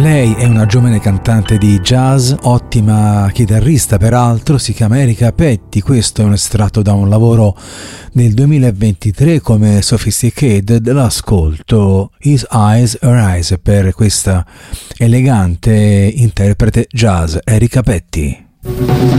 Lei è una giovane cantante di jazz, ottima chitarrista peraltro, si chiama Erika Petti. Questo è un estratto da un lavoro del 2023 come Sophisticated. L'ascolto His Eyes, Her Eyes per questa elegante interprete jazz Erika Petti.